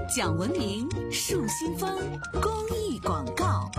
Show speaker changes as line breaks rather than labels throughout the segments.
讲文明树新风公益广告。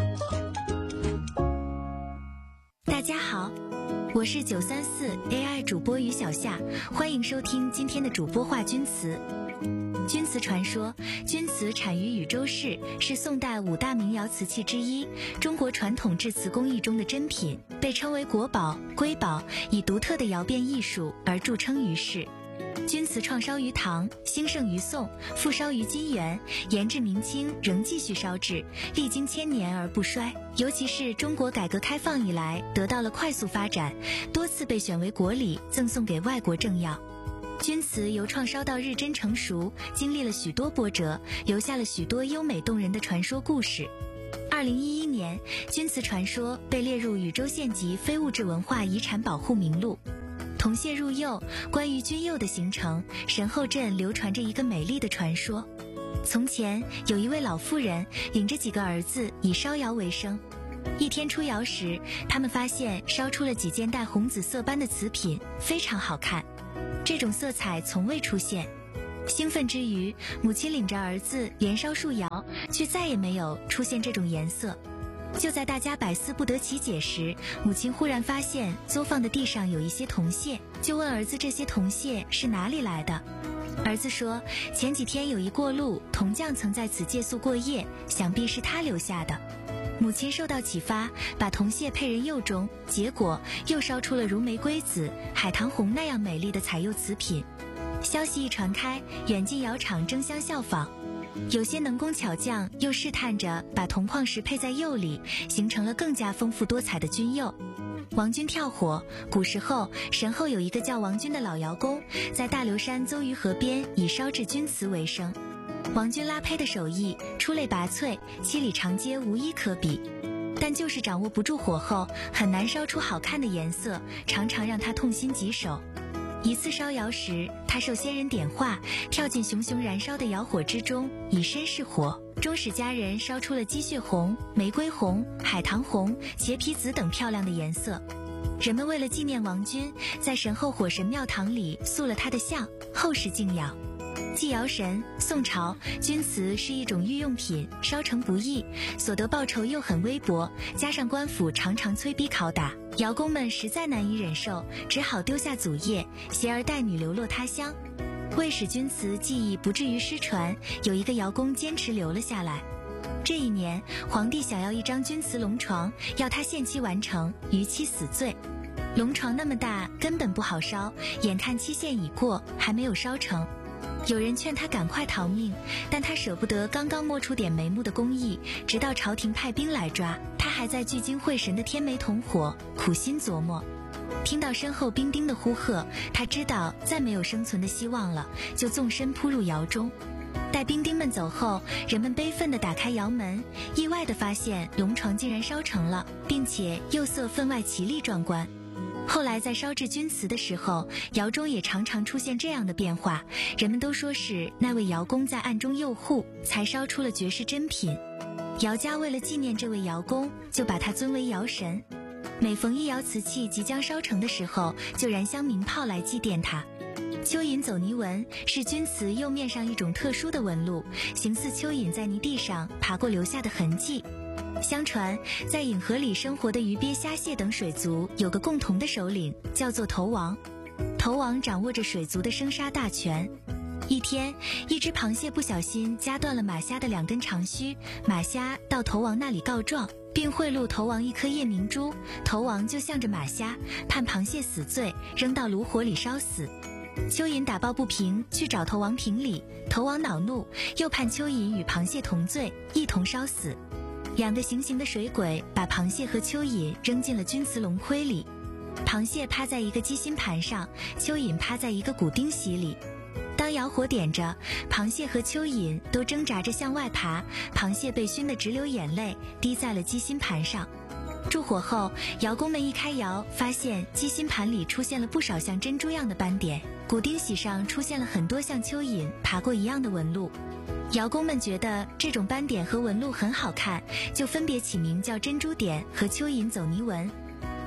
大家好，我是934 AI 主播于小夏，欢迎收听今天的主播话钧词。钧词传说，钧瓷产于禹州市，是宋代5大名窑瓷器之一，中国传统制瓷工艺中的珍品，被称为国宝、瑰宝，以独特的窑变艺术而著称于世。钧瓷创烧于唐，兴盛于宋，复烧于金元，延至明清仍继续烧制，历经千年而不衰。尤其是中国改革开放以来得到了快速发展，多次被选为国礼赠送给外国政要。钧瓷由创烧到日臻成熟，经历了许多波折，留下了许多优美动人的传说故事。2011年，钧瓷传说被列入禹州县级非物质文化遗产保护名录。铜屑入釉，关于钧釉的形成，神后镇流传着一个美丽的传说。从前有一位老妇人，领着几个儿子以烧窑为生。一天出窑时，他们发现烧出了几件带红紫色斑的瓷品，非常好看，这种色彩从未出现。兴奋之余，母亲领着儿子连烧数窑，却再也没有出现这种颜色。就在大家百思不得其解时，母亲忽然发现作坊的地上有一些铜屑，就问儿子这些铜屑是哪里来的。儿子说，前几天有一过路铜匠曾在此借宿过夜，想必是他留下的。母亲受到启发，把铜屑配人釉中，结果又烧出了如玫瑰紫、海棠红那样美丽的彩釉瓷品。消息一传开，远近窑厂争相效仿，有些能工巧匠又试探着把铜矿石配在釉里，形成了更加丰富多彩的钧釉。王钧跳火，古时候神后有一个叫王钧的老窑工，在大流山邹鱼河边以烧制钧瓷为生。王钧拉胚的手艺出类拔萃，七里长街无一可比，但就是掌握不住火候，很难烧出好看的颜色，常常让他痛心疾首。一次烧窑时，他受仙人点化，跳进熊熊燃烧的窑火之中，以身试火，终使家人烧出了鸡血红、玫瑰红、海棠红、茄皮紫等漂亮的颜色。人们为了纪念王钧，在神后火神庙堂里塑了他的像，后世敬仰。祭窑神，宋朝钧瓷是一种御用品，烧成不易，所得报酬又很微薄，加上官府常常催逼拷打，窑工们实在难以忍受，只好丢下祖业，携儿带女流落他乡。为使钧瓷技艺不至于失传，有一个窑工坚持留了下来。这一年，皇帝想要一张钧瓷龙床，要他限期完成，逾期死罪。龙床那么大，根本不好烧，眼看期限已过，还没有烧成。有人劝他赶快逃命，但他舍不得刚刚摸出点眉目的工艺，直到朝廷派兵来抓，他还在聚精会神的添煤同火，苦心琢磨。听到身后兵丁的呼喝，他知道再没有生存的希望了，就纵身扑入窑中。待兵丁们走后，人们悲愤地打开窑门，意外地发现龙床竟然烧成了，并且釉色分外奇丽壮观。后来在烧制钧瓷的时候，窑中也常常出现这样的变化，人们都说是那位窑工在暗中诱护，才烧出了绝世珍品。窑家为了纪念这位窑工，就把他尊为窑神。每逢一窑瓷器即将烧成的时候，就燃香鸣炮来祭奠他。蚯蚓走泥纹是钧瓷釉面上一种特殊的纹路，形似蚯蚓在泥地上爬过留下的痕迹。相传，在饮河里生活的鱼鳖虾蟹等水族有个共同的首领，叫做头王。头王掌握着水族的生杀大权。一天，一只螃蟹不小心夹断了马虾的2根长须，马虾到头王那里告状，并贿赂头王1颗夜明珠，头王就向着马虾，判螃蟹死罪，扔到炉火里烧死。蚯蚓打抱不平，去找头王评理，头王恼怒，又判蚯蚓与螃蟹同罪，一同烧死。2个行刑的水鬼把螃蟹和蚯蚓扔进了钧瓷龙盔里，螃蟹趴在一个鸡心盘上，蚯蚓趴在一个骨钉席里。当窑火点着，螃蟹和蚯蚓都挣扎着向外爬，螃蟹被熏得直流眼泪，滴在了鸡心盘上。助火后，窑工们一开窑，发现鸡心盘里出现了不少像珍珠样的斑点，骨钉席上出现了很多像蚯蚓爬过一样的纹路。窑工们觉得这种斑点和纹路很好看，就分别起名叫珍珠点和蚯蚓走泥纹。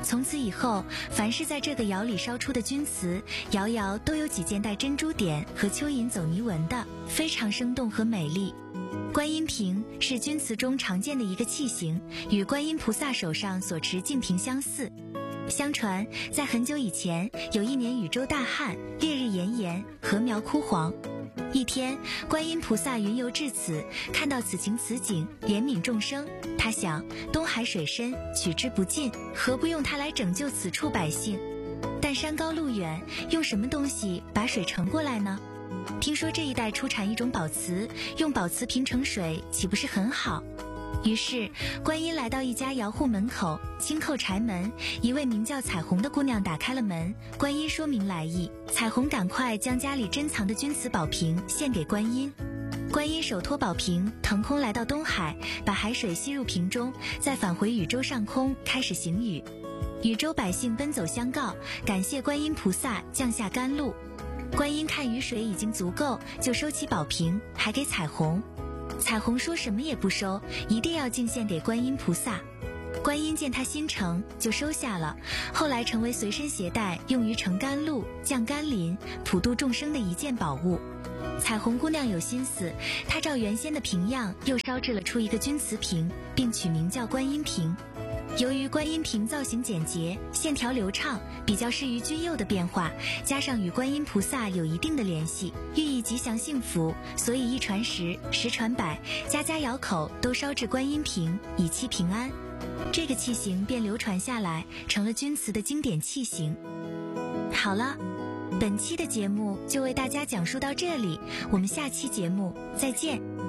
从此以后，凡是在这个窑里烧出的钧瓷，窑窑都有几件带珍珠点和蚯蚓走泥纹的，非常生动和美丽。观音瓶是钧瓷中常见的一个器型，与观音菩萨手上所持净瓶相似。相传，在很久以前，有一年宇宙大旱，烈日炎炎，禾苗枯黄。一天，观音菩萨云游至此，看到此情此景，怜悯众生。他想，东海水深，取之不尽，何不用它来拯救此处百姓？但山高路远，用什么东西把水盛过来呢？听说这一带出产一种宝瓷，用宝瓷瓶盛水，岂不是很好？于是，观音来到一家窑户门口，轻叩柴门。一位名叫彩虹的姑娘打开了门。观音说明来意，彩虹赶快将家里珍藏的钧瓷宝瓶献给观音。观音手托宝瓶，腾空来到东海，把海水吸入瓶中，再返回宇宙上空，开始行雨。宇宙百姓奔走相告，感谢观音菩萨降下甘露。观音看雨水已经足够，就收起宝瓶，还给彩虹。彩虹说什么也不收，一定要敬献给观音菩萨。观音见他心诚，就收下了，后来成为随身携带，用于盛甘露、降甘霖、普度众生的一件宝物。彩虹姑娘有心思，她照原先的瓶样又烧制了出一个钧瓷瓶，并取名叫观音瓶。由于观音瓶造型简洁，线条流畅，比较适于君釉的变化，加上与观音菩萨有一定的联系，寓意吉祥幸福，所以一传十，十传百，家家窑口都烧制观音瓶，以期平安。这个器型便流传下来，成了钧瓷的经典器型。好了，本期的节目就为大家讲述到这里，我们下期节目再见。